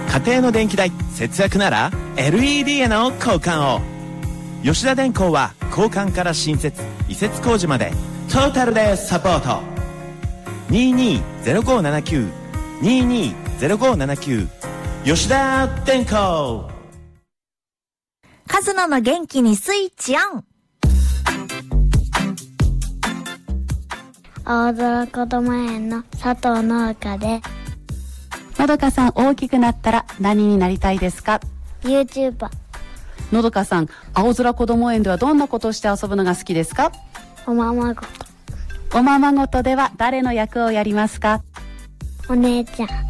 家庭の電気代節約なら LED への交換を。吉田電工は交換から新設移設工事までトータルでサポート。220579 220579吉田電工。 カズノの元気にスイッチオン。 青空こども園の佐藤農家で。 のどかさん、大きくなったら何になりたいですか？ YouTuber。 のどかさん、青空こども園ではどんなことをして遊ぶのが好きですか？ おままごと。 おままごとでは誰の役をやりますか？ お姉ちゃん。